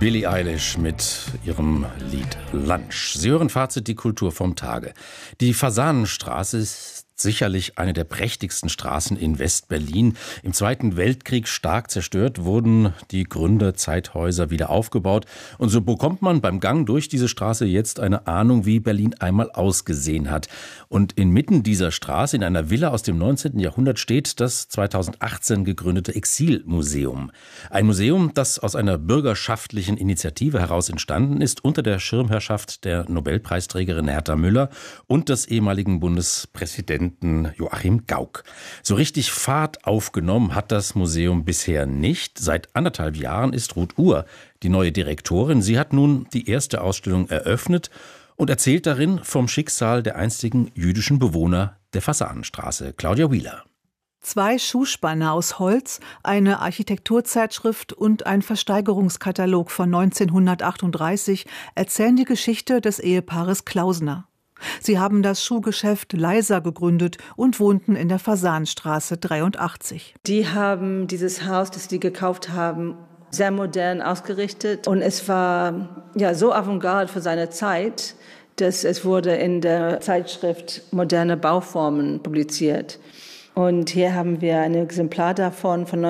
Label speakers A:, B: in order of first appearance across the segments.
A: Billie Eilish mit ihrem Lied Lunch. Sie hören Fazit, die Kultur vom Tage. Die Fasanenstraße ist sicherlich eine der prächtigsten Straßen in West-Berlin. Im Zweiten Weltkrieg stark zerstört, wurden die Gründerzeithäuser wieder aufgebaut. Und so bekommt man beim Gang durch diese Straße jetzt eine Ahnung, wie Berlin einmal ausgesehen hat. Und inmitten dieser Straße, in einer Villa aus dem 19. Jahrhundert, steht das 2018 gegründete Exilmuseum. Ein Museum, das aus einer bürgerschaftlichen Initiative heraus entstanden ist, unter der Schirmherrschaft der Nobelpreisträgerin Herta Müller und des ehemaligen Bundespräsidenten Joachim Gauck. So richtig Fahrt aufgenommen hat das Museum bisher nicht. Seit 1,5 Jahren ist Ruth Uhr die neue Direktorin. Sie hat nun die erste Ausstellung eröffnet und erzählt darin vom Schicksal der einstigen jüdischen Bewohner der Fasanenstraße. Claudia Wheeler.
B: 2 Schuhspanner aus Holz, eine Architekturzeitschrift und ein Versteigerungskatalog von 1938 erzählen die Geschichte des Ehepaares Klausner. Sie haben das Schuhgeschäft Leiser gegründet und wohnten in der Fasanenstraße 83.
C: Die haben dieses Haus, das die gekauft haben, sehr modern ausgerichtet. Und es war ja so avantgarde für seine Zeit, dass es wurde in der Zeitschrift Moderne Bauformen publiziert. Und hier haben wir ein Exemplar davon von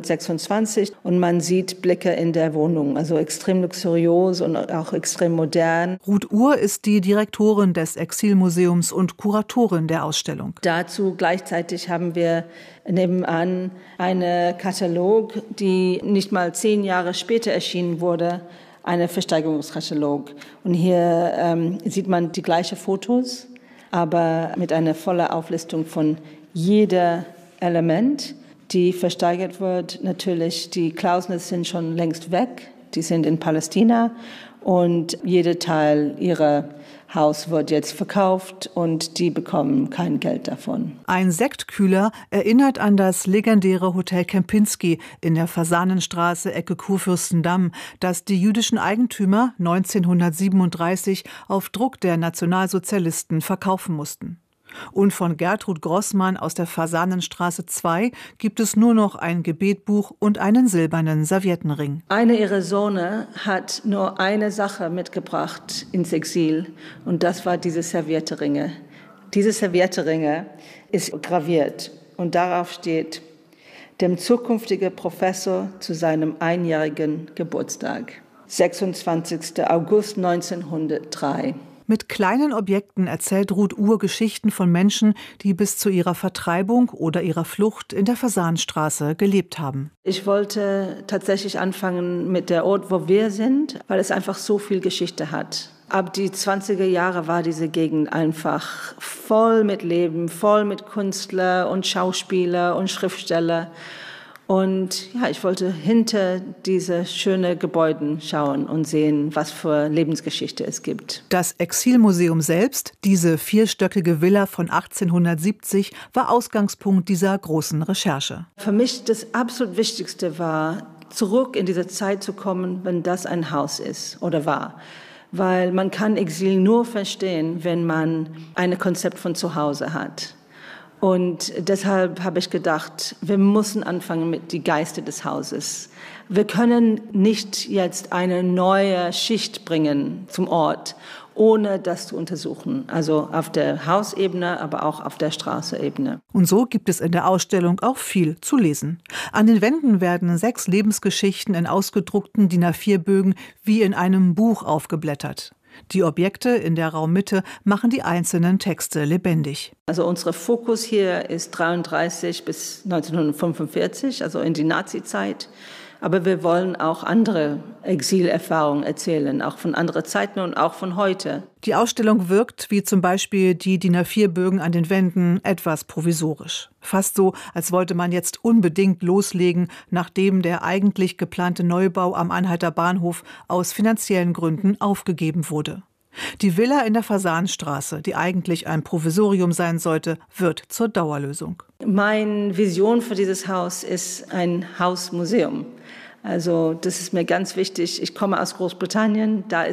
C: 1926 und man sieht Blicke in der Wohnung, also extrem luxuriös und auch extrem modern.
B: Ruth Uhr ist die Direktorin des Exilmuseums und Kuratorin der Ausstellung.
C: Dazu gleichzeitig haben wir nebenan einen Katalog, die nicht mal 10 Jahre später erschienen wurde, einen Versteigerungskatalog. Und hier sieht man die gleichen Fotos, aber mit einer vollen Auflistung von jeder Element, die versteigert wird. Natürlich, die Klausners sind schon längst weg, die sind in Palästina und jeder Teil ihrer Haus wird jetzt verkauft und die bekommen kein Geld davon.
B: Ein Sektkühler erinnert an das legendäre Hotel Kempinski in der Fasanenstraße Ecke Kurfürstendamm, das die jüdischen Eigentümer 1937 auf Druck der Nationalsozialisten verkaufen mussten. Und von Gertrud Grossmann aus der Fasanenstraße 2 gibt es nur noch ein Gebetbuch und einen silbernen Serviettenring.
C: Einer ihrer Söhne hat nur eine Sache mitgebracht ins Exil und das war diese Serviettenringe. Diese Serviettenringe ist graviert und darauf steht: dem zukünftigen Professor zu seinem 1-jährigen Geburtstag, 26. August 1903.
B: Mit kleinen Objekten erzählt Ruth Uhr Geschichten von Menschen, die bis zu ihrer Vertreibung oder ihrer Flucht in der Fasanenstraße gelebt haben.
C: Ich wollte tatsächlich anfangen mit der Ort, wo wir sind, weil es einfach so viel Geschichte hat. Ab die 20er Jahre war diese Gegend einfach voll mit Leben, voll mit Künstler und Schauspieler und Schriftsteller. Und ja, ich wollte hinter diese schönen Gebäuden schauen und sehen, was für Lebensgeschichte es gibt.
B: Das Exilmuseum selbst, diese 4-stöckige Villa von 1870, war Ausgangspunkt dieser großen Recherche.
C: Für mich das absolut Wichtigste war, zurück in diese Zeit zu kommen, wenn das ein Haus ist oder war. Weil man kann Exil nur verstehen, wenn man ein Konzept von zu Hause hat. Und deshalb habe ich gedacht, wir müssen anfangen mit die Geister des Hauses. Wir können nicht jetzt eine neue Schicht bringen zum Ort, ohne das zu untersuchen. Also auf der Hausebene, aber auch auf der Straßenebene.
B: Und so gibt es in der Ausstellung auch viel zu lesen. An den Wänden werden 6 Lebensgeschichten in ausgedruckten DIN A4-Bögen wie in einem Buch aufgeblättert. Die Objekte in der Raummitte machen die einzelnen Texte lebendig.
C: Also unser Fokus hier ist 1933 bis 1945, also in die Nazizeit. Aber wir wollen auch andere Exilerfahrungen erzählen, auch von anderen Zeiten und auch von heute.
B: Die Ausstellung wirkt, wie zum Beispiel die DIN A4-Bögen an den Wänden, etwas provisorisch. Fast so, als wollte man jetzt unbedingt loslegen, nachdem der eigentlich geplante Neubau am Anhalter Bahnhof aus finanziellen Gründen aufgegeben wurde. Die Villa in der Fasanenstraße, die eigentlich ein Provisorium sein sollte, wird zur Dauerlösung.
C: Meine Vision für dieses Haus ist ein Hausmuseum. Also das ist mir ganz wichtig. Ich komme aus Großbritannien, da